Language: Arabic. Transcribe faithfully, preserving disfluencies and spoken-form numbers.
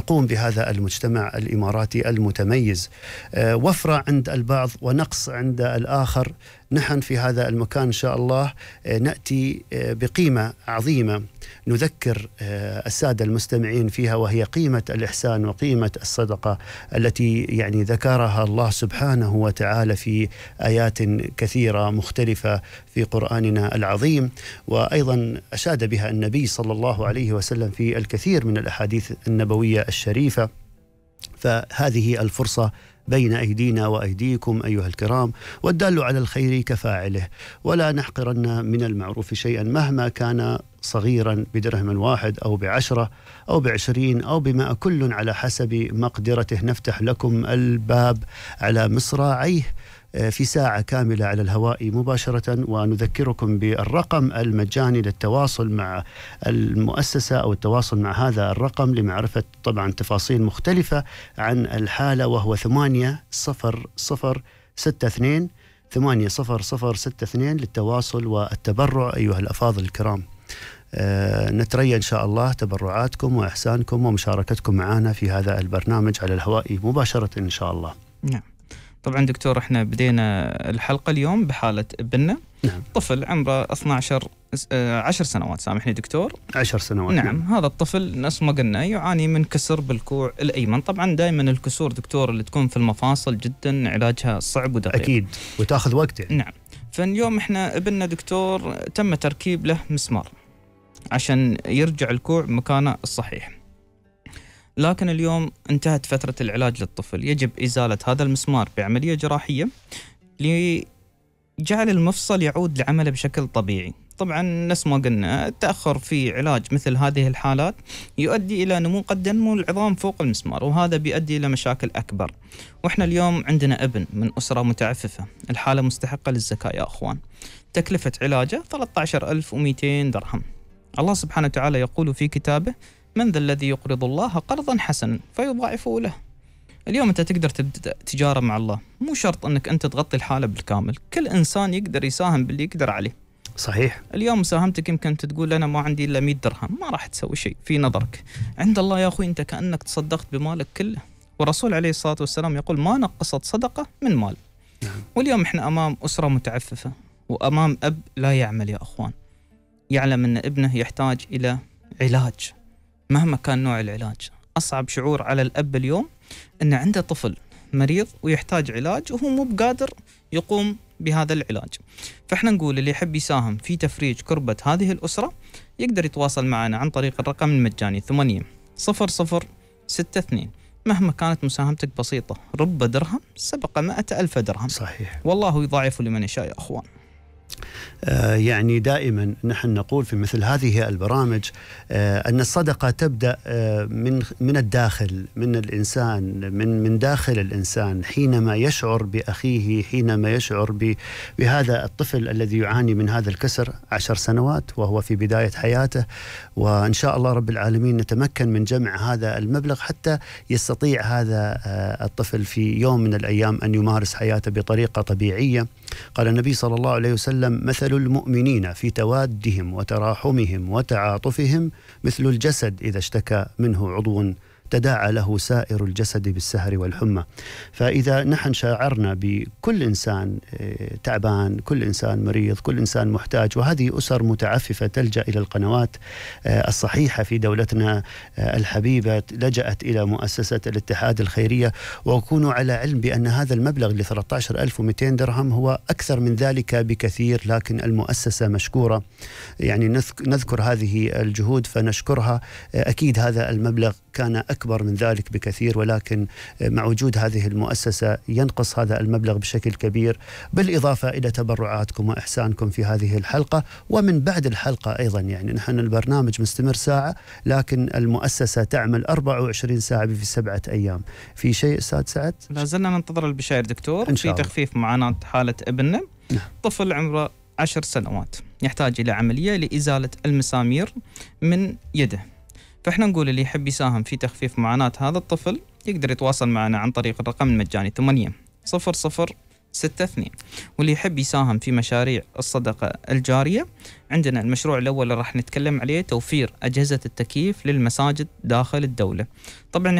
تقوم بهذا المجتمع الإماراتي المتميز. وفرة عند البعض ونقص عند الآخر. نحن في هذا المكان إن شاء الله نأتي بقيمة عظيمة نذكر السادة المستمعين فيها، وهي قيمة الإحسان وقيمة الصدقة التي يعني ذكرها الله سبحانه وتعالى في آيات كثيرة مختلفة في قرآننا العظيم، وأيضا أشاد بها النبي صلى الله عليه وسلم في الكثير من الأحاديث النبوية الشريفة. فهذه الفرصة بين أيدينا وأيديكم أيها الكرام، والدال على الخير كفاعله، ولا نحقرن من المعروف شيئا مهما كان صغيرا، بدرهم واحد أو بعشرة أو بعشرين أو بما، كل على حسب مقدرته. نفتح لكم الباب على مصراعيه في ساعة كاملة على الهواء مباشرة، ونذكركم بالرقم المجاني للتواصل مع المؤسسة أو التواصل مع هذا الرقم لمعرفة طبعا تفاصيل مختلفة عن الحالة، وهو ثمانية صفر صفر ستة اثنين ثمانية صفر صفر ستة اثنين للتواصل والتبرع أيها الأفاضل الكرام. أه نترجى إن شاء الله تبرعاتكم وإحسانكم ومشاركتكم معنا في هذا البرنامج على الهواء مباشرة إن شاء الله. نعم. طبعا دكتور، احنا بدينا الحلقة اليوم بحالة ابننا. نعم. طفل عمره اثني عشر عشر سنوات، سامحني دكتور. عشر سنوات. نعم. نعم. هذا الطفل نفس ما قلنا يعاني من كسر بالكوع الأيمن. طبعا دائما الكسور دكتور اللي تكون في المفاصل جدا علاجها صعب ودقيق. أكيد، وتأخذ وقت يعني. نعم. فاليوم احنا ابننا دكتور تم تركيب له مسمار عشان يرجع الكوع مكانه الصحيح، لكن اليوم انتهت فترة العلاج للطفل. يجب إزالة هذا المسمار بعملية جراحية لجعل المفصل يعود لعمله بشكل طبيعي. طبعا نفس ما قلنا التأخر في علاج مثل هذه الحالات يؤدي إلى نمو قد ينمو العظام فوق المسمار، وهذا بيؤدي إلى مشاكل أكبر. وإحنا اليوم عندنا ابن من أسرة متعففة، الحالة مستحقة للزكاة يا أخوان. تكلفة علاجه ثلاثة عشر ألف ومئتين درهم. الله سبحانه وتعالى يقول في كتابه: من ذا الذي يقرض الله قرضا حسنا فيضاعفه له. اليوم أنت تقدر تبدأ تجارة مع الله، مو شرط أنك أنت تغطي الحالة بالكامل. كل إنسان يقدر يساهم باللي يقدر عليه. صحيح. اليوم مساهمتك يمكن تقول أنا ما عندي إلا مئة درهم، ما راح تسوي شيء في نظرك. عند الله يا أخوي أنت كأنك تصدقت بمالك كله، والرسول عليه الصلاة والسلام يقول: ما نقصت صدقة من مال. نعم. واليوم إحنا أمام أسرة متعففة وأمام أب لا يعمل يا أخوان، يعلم أن ابنه يحتاج إلى علاج مهما كان نوع العلاج. أصعب شعور على الأب اليوم أن عنده طفل مريض ويحتاج علاج وهو مو بقادر يقوم بهذا العلاج. فإحنا نقول اللي يحب يساهم في تفريج كربة هذه الأسرة يقدر يتواصل معنا عن طريق الرقم المجاني ثمانية صفر صفر ستة اثنين. مهما كانت مساهمتك بسيطة، رب درهم سبق مئة ألف درهم. صحيح. والله يضاعف لمن يشاء يا أخوان. آه يعني دائما نحن نقول في مثل هذه البرامج آه أن الصدقة تبدأ آه من من الداخل، من الإنسان، من من داخل الإنسان. حينما يشعر بأخيه، حينما يشعر بهذا الطفل الذي يعاني من هذا الكسر، عشر سنوات وهو في بداية حياته، وإن شاء الله رب العالمين نتمكن من جمع هذا المبلغ حتى يستطيع هذا آه الطفل في يوم من الأيام أن يمارس حياته بطريقة طبيعية. قال النبي صلى الله عليه وسلم: مثل المؤمنين في توادهم وتراحمهم وتعاطفهم مثل الجسد إذا اشتكى منه عضو تداعى له سائر الجسد بالسهر والحمى. فإذا نحن شاعرنا بكل إنسان تعبان، كل إنسان مريض، كل إنسان محتاج، وهذه أسر متعففة تلجأ إلى القنوات الصحيحة في دولتنا الحبيبة، لجأت إلى مؤسسة الاتحاد الخيرية، وكونوا على علم بأن هذا المبلغ ل ثلاثة عشر ألف ومئتين درهم هو أكثر من ذلك بكثير، لكن المؤسسة مشكورة. يعني نذكر هذه الجهود فنشكرها. أكيد هذا المبلغ كان أكبر من ذلك بكثير، ولكن مع وجود هذه المؤسسة ينقص هذا المبلغ بشكل كبير، بالإضافة إلى تبرعاتكم وإحسانكم في هذه الحلقة ومن بعد الحلقة أيضا. يعني نحن البرنامج مستمر ساعة، لكن المؤسسة تعمل أربعة وعشرين ساعة في سبعة أيام. في شيء أستاذ سعد؟ لا زلنا ننتظر البشائر دكتور في الله. تخفيف معاناة حالة ابننا. نعم. طفل عمره عشر سنوات يحتاج إلى عملية لإزالة المسامير من يده. فإحنا نقول اللي يحب يساهم في تخفيف معاناة هذا الطفل يقدر يتواصل معنا عن طريق الرقم المجاني ثمانية صفر صفر ستة اثنين. واللي يحب يساهم في مشاريع الصدقة الجارية، عندنا المشروع الأول اللي راح نتكلم عليه توفير أجهزة التكييف للمساجد داخل الدولة. طبعا